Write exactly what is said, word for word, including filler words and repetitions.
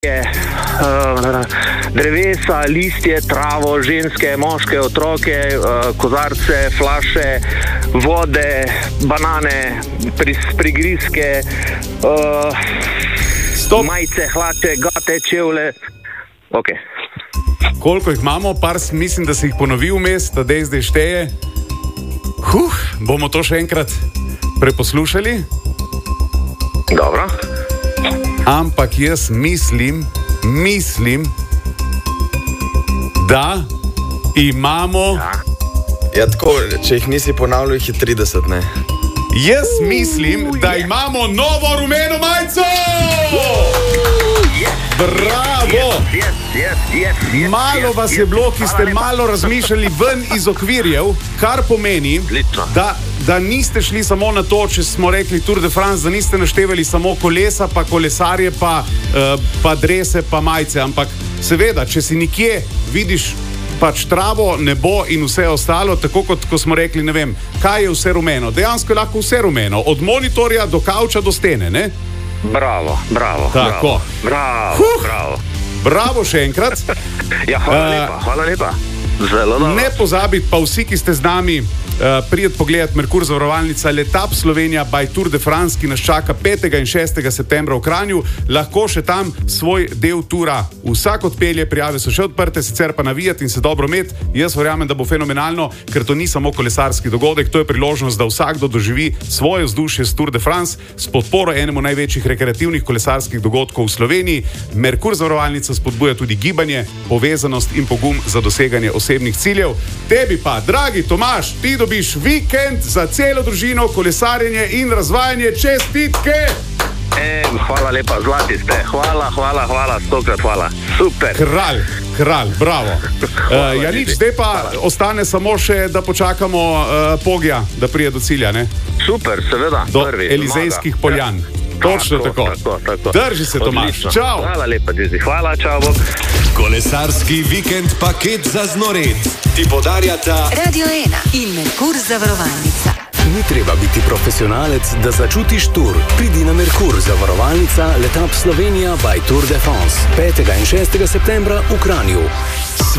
drevesa, listje, travo, ženske, moške, otroke, kozarce, flaše, vode, banane, prigrizke, majice, hlače, gate, čevlje. Okay. Koliko jih imamo? Par, mislim, da si jih ponovil vmes, da zdaj šteje. Huh, bomo to še enkrat preposlušali. Dobro. Ampak jaz mislim, mislim, da imamo... Ja, ja tako, če jih nisi ponavljal, jih je trideset, ne? Jaz mislim, uh, da yeah. imamo novo rumeno majico! Bravo! Yes, yes, yes, yes, malo vas je bilo, ki ste malo razmišljali ven iz okvirjev, kar pomeni, da, da niste šli samo na to, če smo rekli Tour de France, da niste naštevali samo kolesa, pa kolesarje, pa, uh, pa drese, pa majice, ampak seveda, če si nikje vidiš pač travo, nebo in vse ostalo, tako kot ko smo rekli, ne vem, kaj je vse rumeno. Dejansko je lahko vse rumeno, od monitorja do kavča do stene, ne? Bravo, bravo, tako. bravo, bravo, huh. bravo. Bravo še enkrat. Ja, hvala uh, lepa, hvala lepa. Zelo dobro. Ne pozabiti pa vsi, ki ste z nami, uh, prijeti pogledati Merkur zavarovalnica Letap Slovenija by Tour de France, ki nas čaka petega in šestega septembra v Kranju. Lahko še tam svoj del tura vsak odpelje, prijave so še odprte, sicer pa navijati in se dobro imeti. Jaz verjamem, da bo fenomenalno, ker to ni samo kolesarski dogodek, to je priložnost, da vsakdo doživi svoje vzdušje s Tour de France s podporo enemu največjih rekreativnih kolesarskih dogodkov v Sloveniji. Merkur zavarovalnica spodbuja tudi gibanje, povezanost in pogum za doseganje osebnih ciljev. Tebi pa, dragi Tomaž, ti dobiš vikend za celo družino, kolesarjenje in razvajanje. Čestitke! E, hvala lepa, zlati ste. Hvala, hvala, hvala, stokrat hvala. Super. Kralj, kralj, bravo. uh, ja, nič, zdaj pa hvala. Ostane samo še, da počakamo uh, Pogija, da prije do cilja, ne? Super, seveda. Do prvi, Elizejskih zmaga. poljan. Ja. Točno tako. tako. tako, tako. Drži se, Tomaž. Čau. Hvala lepa, Dizi. Hvala, čau. Bog. Kolesarski vikend paket za znored. Ti podarjata Radio ena in Merkur zavarovalnica. Ni treba biti profesionalec, da začutiš tur. Pridi na Merkur zavarovalnica Letap Slovenija by Tour de France petega in šestega septembra v Kranju.